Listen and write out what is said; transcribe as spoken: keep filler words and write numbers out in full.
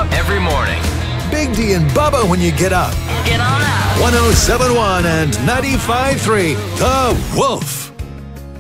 up every morning. Big D and Bubba when you get up. Get on up. one oh seven point one and ninety-five point three, The Wolf.